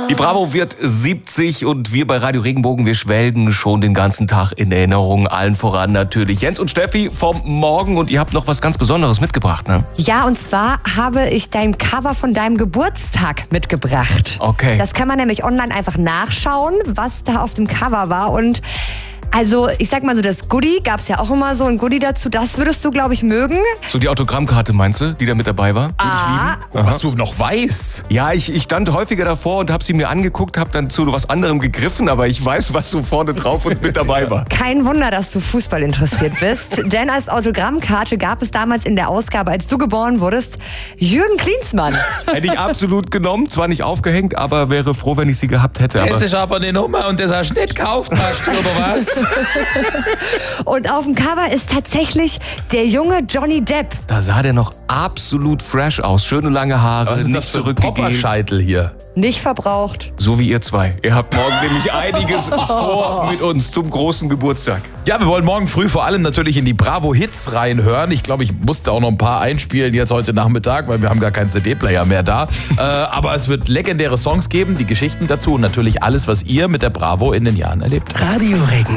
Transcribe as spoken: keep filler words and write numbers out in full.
Die Bravo wird siebzig und wir bei Radio Regenbogen, wir schwelgen schon den ganzen Tag in Erinnerungen. Allen voran natürlich Jens und Steffi vom Morgen und ihr habt noch was ganz Besonderes mitgebracht, ne? Ja, und zwar habe ich dein Cover von deinem Geburtstag mitgebracht. Okay. Das kann man nämlich online einfach nachschauen, was da auf dem Cover war und also, ich sag mal so, das Goodie, gab's ja auch immer so ein Goodie dazu, das würdest du, glaube ich, mögen. So die Autogrammkarte meinst du, die da mit dabei war? Ah. Oh, was du noch weißt. Ja, ich, ich stand häufiger davor und habe sie mir angeguckt, habe dann zu was anderem gegriffen, aber ich weiß, was so vorne drauf und mit dabei war. Kein Wunder, dass du Fußball interessiert bist, denn als Autogrammkarte gab es damals in der Ausgabe, als du geboren wurdest, Jürgen Klinsmann. Hätte ich absolut genommen, zwar nicht aufgehängt, aber wäre froh, wenn ich sie gehabt hätte. Es Aber ist aber eine Nummer und das hast du nicht gekauft, hast du, oder was? Und auf dem Cover ist tatsächlich der junge Johnny Depp. da sah der noch absolut fresh aus. Schöne lange Haare, Was ist nicht das für ein zurückgegeben. Popperscheitel hier? Nicht verbraucht. So wie ihr zwei. Ihr habt morgen nämlich einiges vor mit uns zum großen Geburtstag. Ja, wir wollen morgen früh vor allem natürlich in die Bravo-Hits reinhören. Ich glaube, ich musste auch noch ein paar einspielen jetzt heute Nachmittag, weil wir haben gar keinen C D-Player mehr da. Äh, aber es wird legendäre Songs geben, die Geschichten dazu und natürlich alles, was ihr mit der Bravo in den Jahren erlebt habt. Radio Regenbogen.